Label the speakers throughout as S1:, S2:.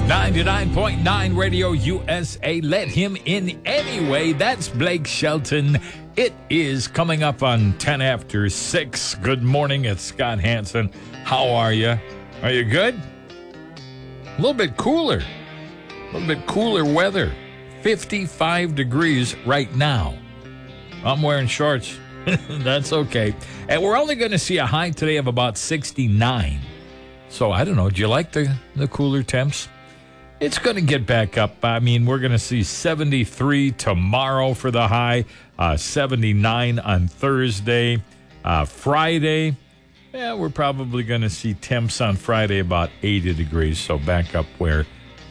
S1: 99.9 Radio USA. Let him in anyway. That's Blake Shelton. It is coming up on 10 after 6. Good morning. It's Scott Hansen. How are you? Are you good? A little bit cooler. A little bit cooler weather. 55 degrees right now. I'm wearing shorts. That's okay. And we're only going to see a high today of about 69. So I don't know. Do you like the cooler temps? It's going to get back up. I mean, we're going to see 73 tomorrow for the high, 79 on Thursday. Friday, we're probably going to see temps on Friday about 80 degrees, so back up where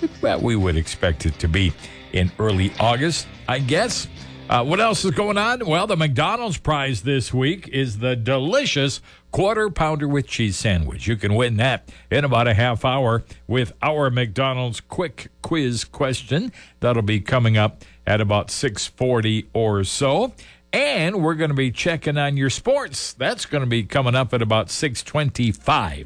S1: we would expect it to be in early August, I guess. What else is going on? Well, the McDonald's prize this week is the delicious Quarter Pounder with Cheese Sandwich. You can win that in about a half hour with our McDonald's quick quiz question. That'll be coming up at about 6:40 or so. And we're going to be checking on your sports. That's going to be coming up at about 6:25.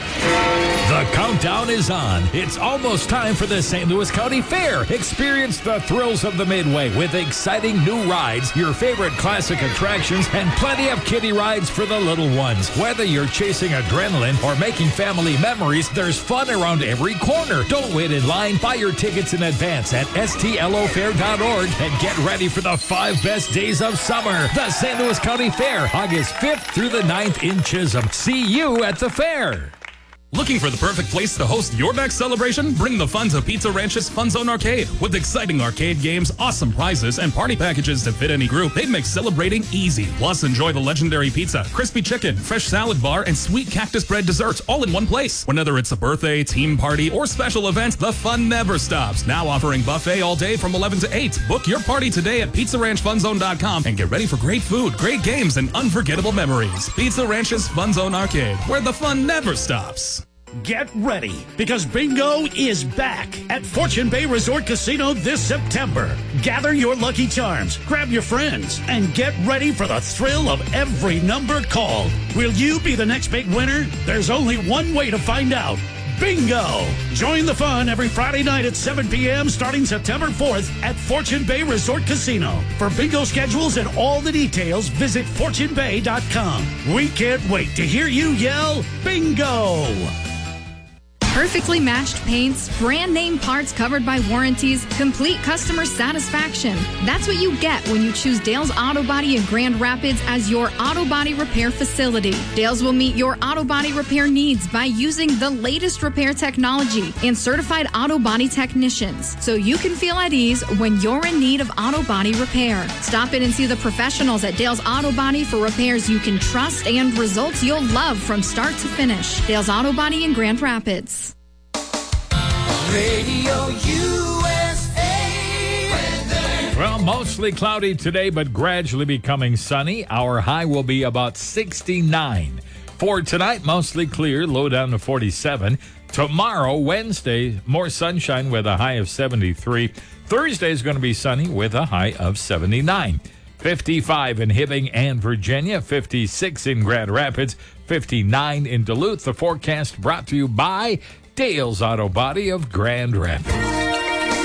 S1: The countdown is on. It's almost time for the St. Louis County Fair. Experience the thrills of the Midway with exciting new rides, your favorite classic attractions, and plenty of kiddie rides for the little ones. Whether you're chasing adrenaline or making family memories, there's fun around every corner. Don't wait in line. Buy your tickets in advance at stlofair.org and get ready for the 5 best days of summer. The St. Louis County Fair, August 5th through the 9th in Chisholm. See you at the fair.
S2: Looking for the perfect place to host your next celebration? Bring the fun to Pizza Ranch's Fun Zone Arcade. With exciting arcade games, awesome prizes, and party packages to fit any group, they make celebrating easy. Plus, enjoy the legendary pizza, crispy chicken, fresh salad bar, and sweet cactus bread desserts all in one place. Whether it's a birthday, team party, or special event, the fun never stops. Now offering buffet all day from 11 to 8. Book your party today at PizzaRanchFunZone.com and get ready for great food, great games, and unforgettable memories. Pizza Ranch's Fun Zone Arcade, where the fun never stops.
S3: Get ready, because bingo is back at Fortune Bay Resort Casino this September. Gather your lucky charms, grab your friends, and get ready for the thrill of every number called. Will you be the next big winner? There's only one way to find out. Bingo! Join the fun every Friday night at 7 p.m. starting September 4th at Fortune Bay Resort Casino. For bingo schedules and all the details, visit FortuneBay.com. We can't wait to hear you yell, Bingo!
S4: Perfectly matched paints, brand name parts covered by warranties, complete customer satisfaction. That's what you get when you choose Dale's Auto Body in Grand Rapids as your auto body repair facility. Dale's will meet your auto body repair needs by using the latest repair technology and certified auto body technicians, so you can feel at ease when you're in need of auto body repair. Stop in and see the professionals at Dale's Auto Body for repairs you can trust and results you'll love from start to finish. Dale's Auto Body in Grand Rapids.
S5: Radio USA weather.
S1: Well, mostly cloudy today, but gradually becoming sunny. Our high will be about 69. For tonight, mostly clear, low down to 47. Tomorrow, Wednesday, more sunshine with a high of 73. Thursday is going to be sunny with a high of 79. 55 in Hibbing and Virginia, 56 in Grand Rapids, 59 in Duluth. The forecast brought to you by Dale's Auto Body of Grand Rapids.